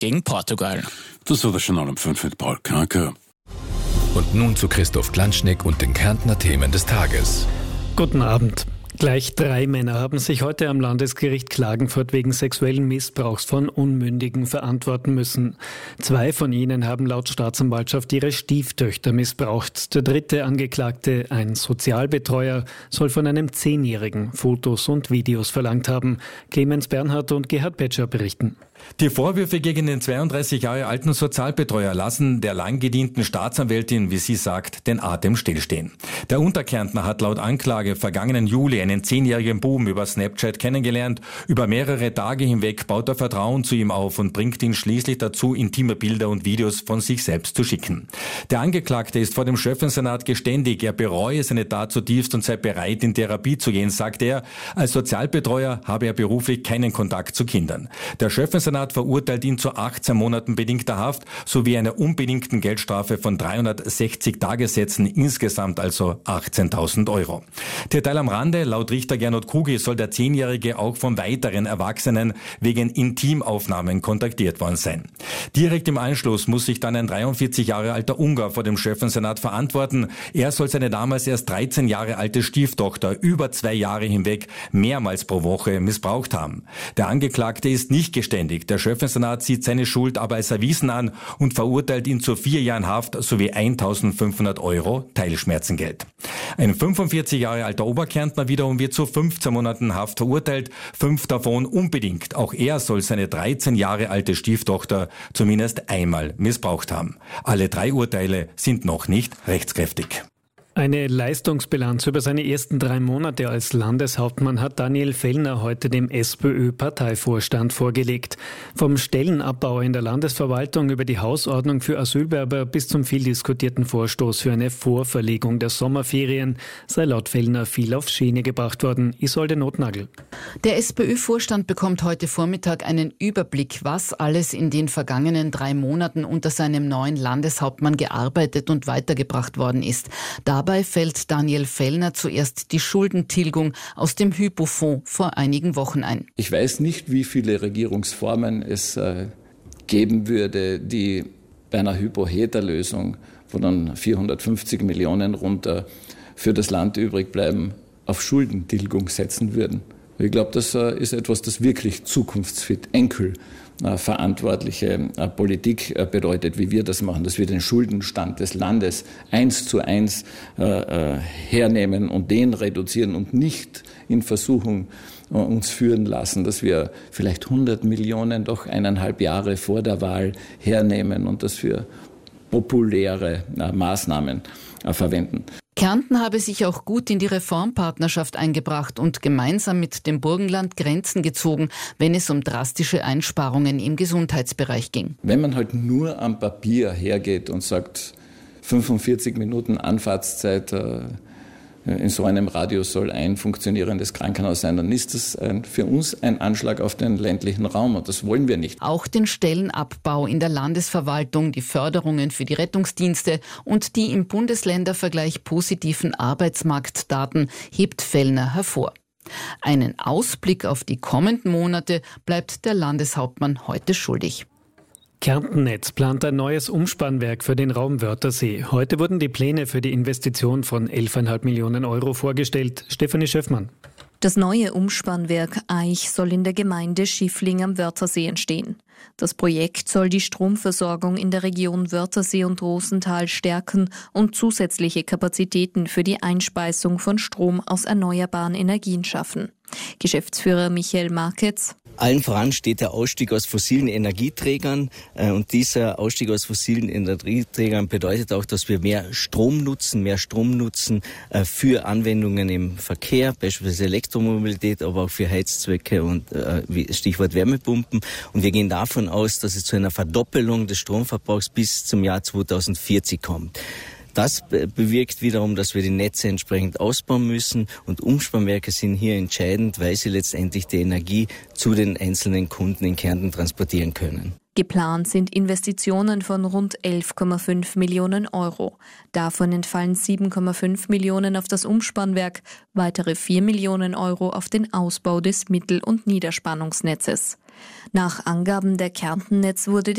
gegen Portugal. Das war das Journal um 5 mit Paul Kranke. Und nun zu Christoph Glanschnick und den Kärntner Themen des Tages. Guten Abend. Gleich 3 Männer haben sich heute am Landesgericht Klagenfurt wegen sexuellen Missbrauchs von Unmündigen verantworten müssen. 2 von ihnen haben laut Staatsanwaltschaft ihre Stieftöchter missbraucht. Der 3. Angeklagte, ein Sozialbetreuer, soll von einem 10-Jährigen Fotos und Videos verlangt haben. Clemens Bernhard und Gerhard Petscher berichten. Die Vorwürfe gegen den 32 Jahre alten Sozialbetreuer lassen der lang gedienten Staatsanwältin, wie sie sagt, den Atem stillstehen. Der Unterkärntner hat laut Anklage vergangenen Juli einen 10-jährigen Buben über Snapchat kennengelernt. Über mehrere Tage hinweg baut er Vertrauen zu ihm auf und bringt ihn schließlich dazu, intime Bilder und Videos von sich selbst zu schicken. Der Angeklagte ist vor dem Schöffensenat geständig. Er bereue seine Tat zutiefst und sei bereit, in Therapie zu gehen, sagt er. Als Sozialbetreuer habe er beruflich keinen Kontakt zu Kindern. Der Schöffensenat verurteilt ihn zu 18 Monaten bedingter Haft sowie einer unbedingten Geldstrafe von 360 Tagessätzen, insgesamt also 18.000 €. Detail am Rande: Laut Richter Gernot Kugi soll der 10-Jährige auch von weiteren Erwachsenen wegen Intimaufnahmen kontaktiert worden sein. Direkt im Anschluss muss sich dann ein 43 Jahre alter Ungar vor dem Schöffensenat verantworten. Er soll seine damals erst 13 Jahre alte Stieftochter über 2 Jahre hinweg mehrmals pro Woche missbraucht haben. Der Angeklagte ist nicht geständig. Der Schöffensenat sieht seine Schuld aber als erwiesen an und verurteilt ihn zu 4 Jahren Haft sowie 1.500 € Teilschmerzengeld. Ein 45 Jahre alter Oberkärntner wiederum wird zu 15 Monaten Haft verurteilt, 5 davon unbedingt. Auch er soll seine 13 Jahre alte Stieftochter zumindest einmal missbraucht haben. Alle 3 Urteile sind noch nicht rechtskräftig. Eine Leistungsbilanz über seine ersten 3 Monate als Landeshauptmann hat Daniel Fellner heute dem SPÖ-Parteivorstand vorgelegt. Vom Stellenabbau in der Landesverwaltung über die Hausordnung für Asylbewerber bis zum viel diskutierten Vorstoß für eine Vorverlegung der Sommerferien sei laut Fellner viel auf Schiene gebracht worden. Isolde Notnagel. Der SPÖ-Vorstand bekommt heute Vormittag einen Überblick, was alles in den vergangenen 3 Monaten unter seinem neuen Landeshauptmann gearbeitet und weitergebracht worden ist. Dabei fällt Daniel Fellner zuerst die Schuldentilgung aus dem Hypo-Fonds vor einigen Wochen ein. Ich weiß nicht, wie viele Regierungsformen es geben würde, die bei einer Hypo-Heta-Lösung, wo dann 450 Millionen runter für das Land übrig bleiben, auf Schuldentilgung setzen würden. Ich glaube, das ist etwas, das wirklich zukunftsfit, enkelverantwortliche Politik bedeutet, wie wir das machen, dass wir den Schuldenstand des Landes 1:1 hernehmen und den reduzieren und nicht in Versuchung uns führen lassen, dass wir vielleicht 100 Millionen doch 1,5 Jahre vor der Wahl hernehmen und das für populäre Maßnahmen verwenden. Kärnten habe sich auch gut in die Reformpartnerschaft eingebracht und gemeinsam mit dem Burgenland Grenzen gezogen, wenn es um drastische Einsparungen im Gesundheitsbereich ging. Wenn man halt nur am Papier hergeht und sagt, 45 Minuten Anfahrtszeit in so einem Radius soll ein funktionierendes Krankenhaus sein, dann ist das für uns ein Anschlag auf den ländlichen Raum und das wollen wir nicht. Auch den Stellenabbau in der Landesverwaltung, die Förderungen für die Rettungsdienste und die im Bundesländervergleich positiven Arbeitsmarktdaten hebt Fellner hervor. Einen Ausblick auf die kommenden Monate bleibt der Landeshauptmann heute schuldig. Kärntennetz plant ein neues Umspannwerk für den Raum Wörthersee. Heute wurden die Pläne für die Investition von 11,5 Millionen € vorgestellt. Stefanie Schöffmann. Das neue Umspannwerk Aich soll in der Gemeinde Schiffling am Wörthersee entstehen. Das Projekt soll die Stromversorgung in der Region Wörthersee und Rosental stärken und zusätzliche Kapazitäten für die Einspeisung von Strom aus erneuerbaren Energien schaffen. Geschäftsführer Michael Marketz. Allen voran steht der Ausstieg aus fossilen Energieträgern und dieser Ausstieg aus fossilen Energieträgern bedeutet auch, dass wir mehr Strom nutzen für Anwendungen im Verkehr, beispielsweise Elektromobilität, aber auch für Heizzwecke und Stichwort Wärmepumpen. Und wir gehen davon aus, dass es zu einer Verdoppelung des Stromverbrauchs bis zum Jahr 2040 kommt. Das bewirkt wiederum, dass wir die Netze entsprechend ausbauen müssen und Umspannwerke sind hier entscheidend, weil sie letztendlich die Energie zu den einzelnen Kunden in Kärnten transportieren können. Geplant sind Investitionen von rund 11,5 Millionen €. Davon entfallen 7,5 Millionen auf das Umspannwerk, weitere 4 Millionen € auf den Ausbau des Mittel- und Niederspannungsnetzes. Nach Angaben der Kärntennetz wurde